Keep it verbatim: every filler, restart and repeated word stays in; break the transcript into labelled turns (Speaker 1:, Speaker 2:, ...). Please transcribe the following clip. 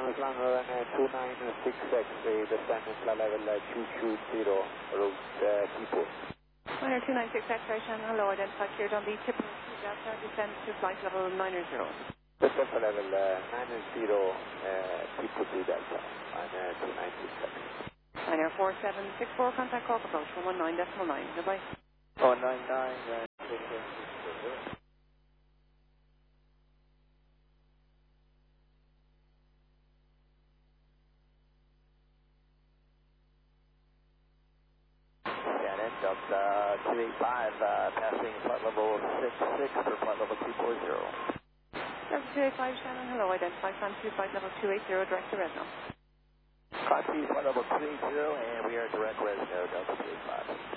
Speaker 1: Shannon Land Run uh, two nine six X, the descendant flight level uh, two two zero, route uh, T-Port.
Speaker 2: Niner two nine six X-ray Shannon, hello, identified cleared on the Tipper two Delta, descend to flight level nine zero.
Speaker 1: Descent flight level uh, nine zero, uh, T-Port two Delta, on uh, two nine six X.
Speaker 2: Niner four seven six four, contact call approach one one nine decimal nine, goodbye.
Speaker 1: one nine nine, uh, six six six. Delta two eight five, uh, passing flight level six six for flight level two four zero.
Speaker 2: Delta two eight five Shannon, hello, identified climb to flight level two eight zero, direct to Resno.
Speaker 1: Climb to flight level two eight zero, and we are direct Resno, Delta two eight five.